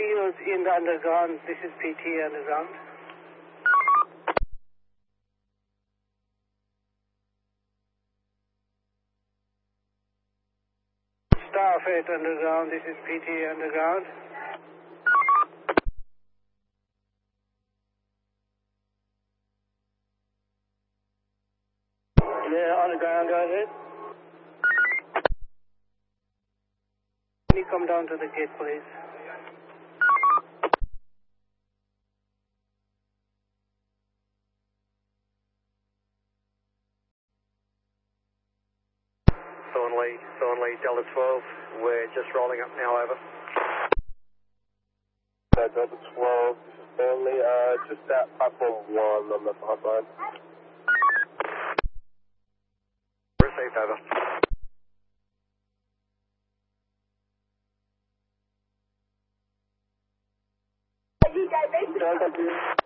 fields in the underground. This is PT underground. Staff at underground. This is PT underground. Yeah, underground, go ahead. Can you come down to the gate, please? Thornley, Delta 12, we're just rolling up now, over. Delta 12, this is Thornley, just at platform 1 on the pipeline. Received, over. Delta